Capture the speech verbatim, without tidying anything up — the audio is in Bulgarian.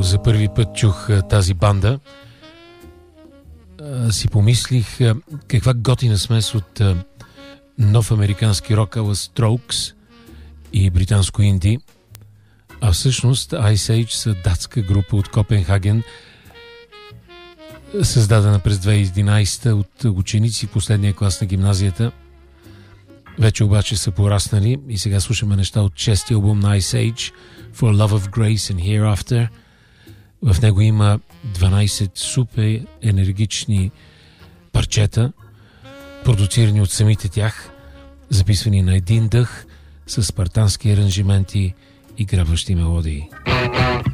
за първи път чух тази банда, си помислих каква готина смес от нов американски рок ала Strokes и британско инди, а всъщност Ice Age са датска група от Копенхаген, създадена през две хиляди и единадесета от ученици в последния клас на гимназията. Вече обаче са пораснали и сега слушаме неща от шестия албум на Ice Age, For Love of Grace and Hereafter. В него има дванадесет супер енергични парчета, продуцирани от самите тях, записвани на един дъх, с спартански аранжименти и грабващи мелодии.